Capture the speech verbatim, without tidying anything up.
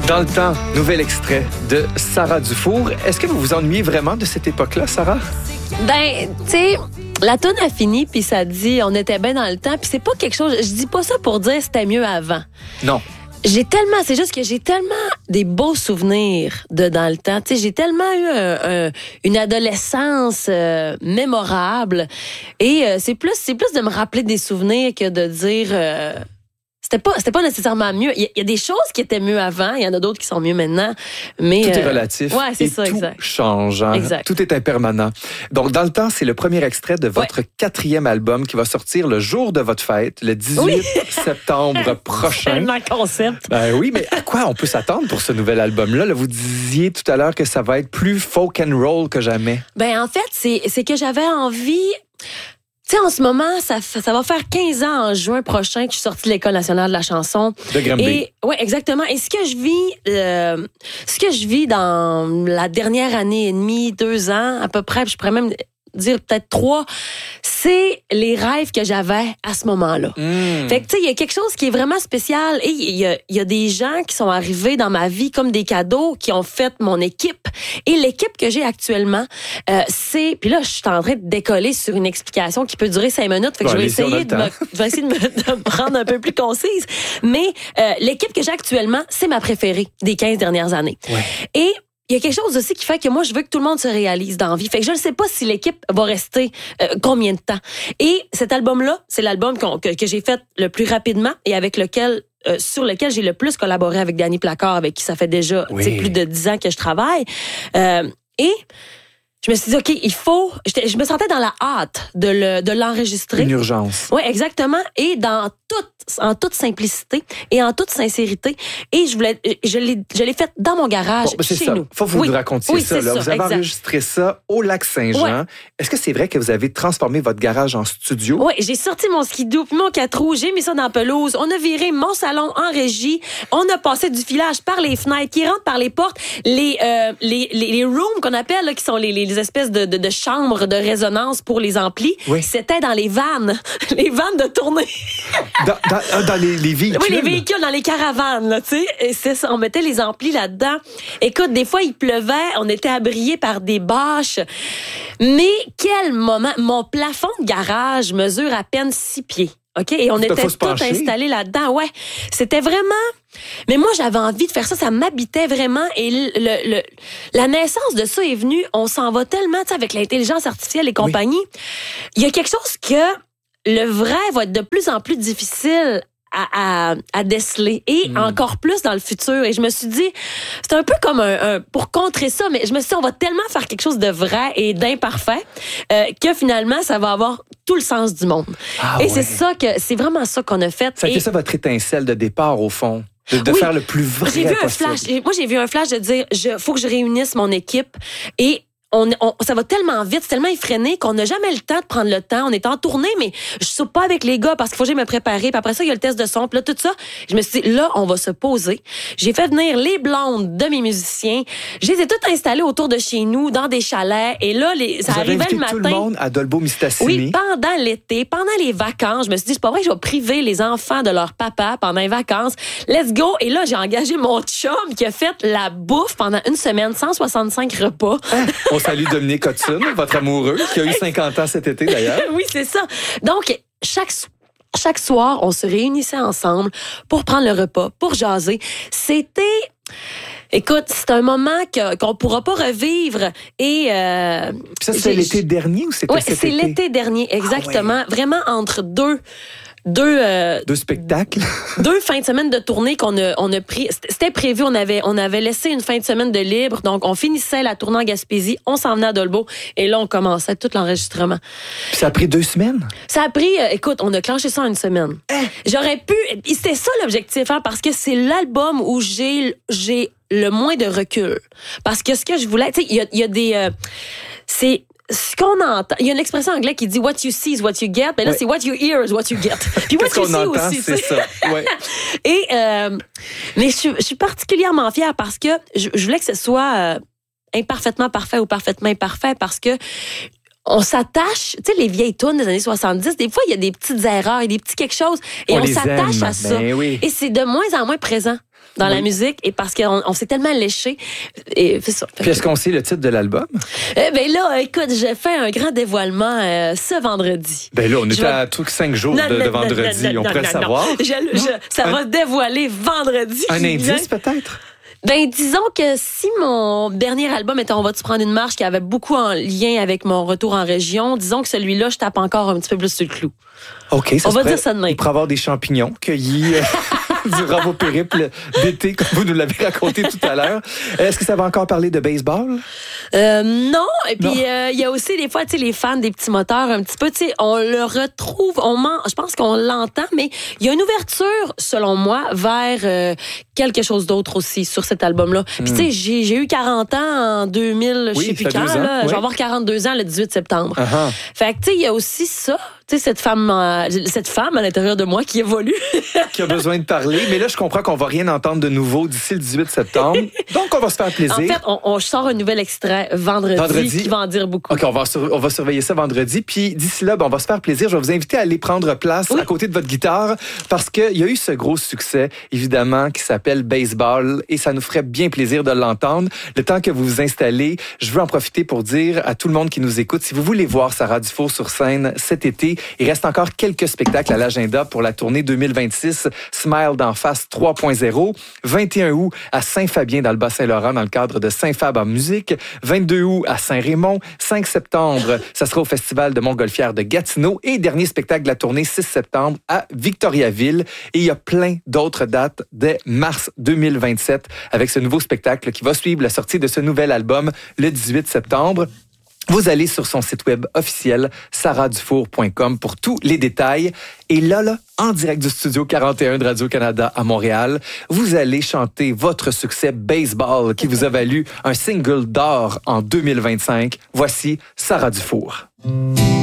Dans le temps, nouvel extrait de Sarah Dufour. Est-ce que vous vous ennuyez vraiment de cette époque-là, Sarah? Ben, tu sais, la toune a fini, puis ça dit on était bien dans le temps, puis c'est pas quelque chose. Je dis pas ça pour dire c'était mieux avant. Non. J'ai tellement, c'est juste que j'ai tellement des beaux souvenirs de dans le temps. Tu sais, j'ai tellement eu un, un, une adolescence euh, mémorable, et euh, c'est plus, c'est plus de me rappeler des souvenirs que de dire. Euh, C'était pas, c'était pas nécessairement mieux. Il y, a, il y a des choses qui étaient mieux avant, il y en a d'autres qui sont mieux maintenant. Mais tout euh, est relatif. Ouais, c'est et ça, tout exact. change. Hein? Exact. Tout est impermanent. Donc, dans le temps, c'est le premier extrait de votre ouais. quatrième album qui va sortir le jour de votre fête, le dix-huit oui. septembre prochain. Tellement concept. Ben oui, mais à quoi on peut s'attendre pour ce nouvel album-là? Là, vous disiez tout à l'heure que ça va être plus folk and roll que jamais. Ben en fait, c'est, c'est que j'avais envie. Tu sais, en ce moment, ça, ça va faire quinze ans en juin prochain que je suis sortie de l'École nationale de la chanson. De Granby. Et ouais, exactement. Et ce que je vis, euh, ce que je vis dans la dernière année et demie, deux ans à peu près, je pourrais même dire peut-être trois, c'est les rêves que j'avais à ce moment-là. Mmh. Fait que, tu sais, il y a quelque chose qui est vraiment spécial, et il y a, il y a des gens qui sont arrivés dans ma vie comme des cadeaux, qui ont fait mon équipe. Et l'équipe que j'ai actuellement, euh, c'est... Puis là, je suis en train de décoller sur une explication qui peut durer cinq minutes, fait que bon, je vais essayer, de me, je vais essayer de me, de me rendre un peu plus concise. Mais euh, l'équipe que j'ai actuellement, c'est ma préférée des quinze dernières années. Ouais. Et il y a quelque chose aussi qui fait que moi, je veux que tout le monde se réalise dans la vie. Fait que je ne sais pas si l'équipe va rester euh, combien de temps. Et cet album-là, c'est l'album qu'on, que, que j'ai fait le plus rapidement et avec lequel, euh, sur lequel j'ai le plus collaboré avec Danny Placard, avec qui ça fait déjà oui. plus de dix ans que je travaille. Euh, et je me suis dit, OK, il faut... Je me sentais dans la hâte de, le, de l'enregistrer. Une urgence. Oui, exactement. Et dans toute, en toute simplicité et en toute sincérité. Et je voulais, je l'ai, je l'ai fait dans mon garage, bon, c'est chez ça. nous. Faut que vous oui. nous racontiez oui, ça, là. ça. Vous avez exact. enregistré ça au Lac-Saint-Jean. Ouais. Est-ce que c'est vrai que vous avez transformé votre garage en studio? Oui, j'ai sorti mon skidoo puis mon quatre roues, j'ai mis ça dans la pelouse. On a viré mon salon en régie. On a passé du filage par les fenêtres qui rentrent par les portes. Les, euh, les, les, les rooms qu'on appelle, là, qui sont les, les espèces de, de, de chambres de résonance pour les amplis, oui. c'était dans les vannes. Les vannes de tournée. Dans, dans, dans les, les véhicules? Oui, les véhicules, dans les caravanes, là, tu sais. Et c'est ça, on mettait les amplis là-dedans. Écoute, des fois, il pleuvait, on était abriés par des bâches. Mais quel moment! Mon plafond de garage mesure à peine six pieds. OK? Et on était tous installés là-dedans. Ouais. C'était vraiment... Mais moi, j'avais envie de faire ça. Ça m'habitait vraiment. Et le, le, la naissance de ça est venue. On s'en va tellement, tu sais, avec l'intelligence artificielle et compagnie. Oui. Il y a quelque chose que le vrai va être de plus en plus difficile à, à, à déceler. Et mmh. encore plus dans le futur. Et je me suis dit, c'est un peu comme un, un... Pour contrer ça, mais je me suis dit, on va tellement faire quelque chose de vrai et d'imparfait euh, que finalement, ça va avoir tout le sens du monde. Ah, et ouais. c'est ça que... C'est vraiment ça qu'on a fait. Ça a été et... ça votre étincelle de départ, au fond? De, de oui, faire le plus vrai j'ai vu possible. un flash. Moi, j'ai vu un flash de dire, il faut que je réunisse mon équipe. Et on, on, ça va tellement vite, c'est tellement effréné qu'on n'a jamais le temps de prendre le temps. On est en tournée, mais je soupe pas avec les gars parce qu'il faut que j'aille me préparer. Puis après ça, il y a le test de son. Puis là, tout ça, je me suis dit, là, on va se poser. J'ai fait venir les blondes de mes musiciens. Je les ai toutes installées autour de chez nous, dans des chalets. Et là, les, ça Vous avez arrivait invité le matin. Tout le monde à Dolbeau-Mistassini. Oui, pendant l'été, pendant les vacances. Je me suis dit, c'est pas vrai que je vais priver les enfants de leur papa pendant les vacances. Let's go. Et là, j'ai engagé mon chum qui a fait la bouffe pendant une semaine, cent soixante-cinq repas. Hein? On salue Dominique Cotton, votre amoureux, qui a eu cinquante ans cet été d'ailleurs. Oui, c'est ça. Donc, chaque chaque soir, on se réunissait ensemble pour prendre le repas, pour jaser. C'était... Écoute, c'est un moment que, qu'on ne pourra pas revivre. Et euh, ça, c'était l'été dernier ou c'était oui, cet c'est été? l'été dernier, exactement. Ah ouais. Vraiment entre deux... Deux, euh, deux spectacles. Deux fins de semaine de tournée qu'on a, on a pris. C'était prévu, on avait, on avait laissé une fin de semaine de libre. Donc, on finissait la tournée en Gaspésie, on s'en venait à Dolbeau et là, on commençait tout l'enregistrement. Puis ça a pris deux semaines? Ça a pris, euh, écoute, on a clenché ça en une semaine. Hein? J'aurais pu, c'était ça l'objectif, hein, parce que c'est l'album où j'ai, j'ai le moins de recul. Parce que ce que je voulais, tu sais, il y a, y a des, euh, c'est, ce qu'on entend, il y a une expression anglaise qui dit what you see is what you get, mais là ouais. c'est what you hear is what you get. Puis what Qu'est-ce you qu'on see entend, aussi, c'est ça. Ouais. Et euh, mais je, je suis particulièrement fière parce que je, je voulais que ce soit euh, imparfaitement parfait ou parfaitement imparfait parce que on s'attache, tu sais, les vieilles tunes des années soixante-dix, des fois, il y a des petites erreurs, il y a des petits quelque chose, et on, on s'attache aime. à ça. Ben oui. Et c'est de moins en moins présent dans oui. la musique, et parce qu'on on s'est tellement léché. Et c'est ça. Puis est-ce qu'on sait le titre de l'album? Eh ben là, écoute, j'ai fait un grand dévoilement euh, ce vendredi. Ben là, on est je à tous cinq jours non, de, non, de vendredi. non, non, on non, pourrait non, le savoir. Je, je, ça un, va se dévoiler vendredi. Un indice, peut-être? Ben, disons que si mon dernier album était On va-tu prendre une marche, qui avait beaucoup en lien avec mon retour en région, disons que celui-là, je tape encore un petit peu plus sur le clou. OK, ça On va pourrait, dire ça de même. Il pourrait avoir des champignons cueillis durant vos périples d'été, comme vous nous l'avez raconté tout à l'heure. Est-ce que ça va encore parler de baseball? Euh, non. Et puis, il euh, y a aussi des fois, tu sais, les fans des petits moteurs, un petit peu, tu sais, on le retrouve, on ment, je pense qu'on l'entend, mais il y a une ouverture, selon moi, vers euh, quelque chose d'autre aussi sur cet album-là. Mm. Puis, tu sais, j'ai, j'ai eu quarante ans en deux mille, oui, je sais plus quand, là. Oui. Je vais avoir quarante-deux ans le dix-huit septembre. Uh-huh. Fait que, tu sais, il y a aussi ça. Tu sais, cette femme, euh, cette femme à l'intérieur de moi qui évolue. Qui a besoin de parler. Mais là, je comprends qu'on va rien entendre de nouveau d'ici le dix-huit septembre. Donc, on va se faire plaisir. En fait, on, on sort un nouvel extrait vendredi, vendredi qui va en dire beaucoup. OK, on va, sur, on va surveiller ça vendredi. Puis d'ici là, ben, on va se faire plaisir. Je vais vous inviter à aller prendre place oui. à côté de votre guitare parce qu'il y a eu ce gros succès, évidemment, qui s'appelle Baseball et ça nous ferait bien plaisir de l'entendre. Le temps que vous vous installez, je veux en profiter pour dire à tout le monde qui nous écoute, si vous voulez voir Sarah Dufour sur scène cet été, il reste encore quelques spectacles à l'agenda pour la tournée deux mille vingt-six Smile d'en face trois point zéro. vingt et un août à Saint-Fabien dans le Bas-Saint-Laurent dans le cadre de Saint-Fab en musique. vingt-deux août à Saint-Raymond. cinq septembre, ça sera au Festival de Montgolfière de Gatineau. Et dernier spectacle de la tournée six septembre à Victoriaville. Et il y a plein d'autres dates dès mars deux mille vingt-sept avec ce nouveau spectacle qui va suivre la sortie de ce nouvel album le dix-huit septembre. Vous allez sur son site web officiel sarah dufour point com pour tous les détails. Et là, là, en direct du studio quarante et un de Radio-Canada à Montréal, vous allez chanter votre succès Baseball qui vous a valu un single d'or en deux mille vingt-cinq. Voici Sarah Dufour.